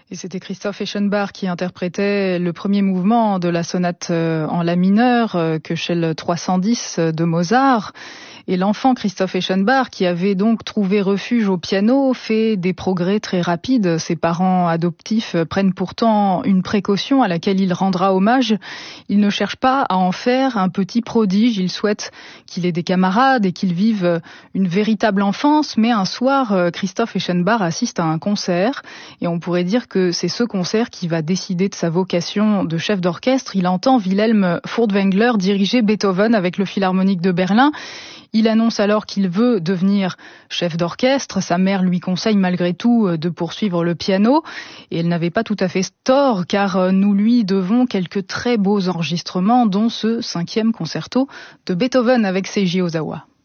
Et c'était Christoph Eschenbach qui interprétait le premier mouvement de la sonate en la mineur, Köchel 310 de Mozart. Et l'enfant Christoph Eschenbach, qui avait donc trouvé refuge au piano, fait des progrès très rapides. Ses parents adoptifs prennent pourtant une précaution à laquelle il rendra hommage. Il ne cherche pas à en faire un petit prodige. Il souhaite qu'il ait des camarades et qu'il vive une véritable enfance. Mais un soir, Christoph Eschenbach assiste à un concert. Et on pourrait dire que c'est ce concert qui va décider de sa vocation de chef d'orchestre. Il entend Wilhelm Furtwängler diriger Beethoven avec le Philharmonique de Berlin. Il annonce alors qu'il veut devenir chef d'orchestre. Sa mère lui conseille malgré tout de poursuivre le piano. Et elle n'avait pas tout à fait tort, car nous lui devons quelques très beaux enregistrements, dont ce 5e concerto de Beethoven avec Seiji Ozawa.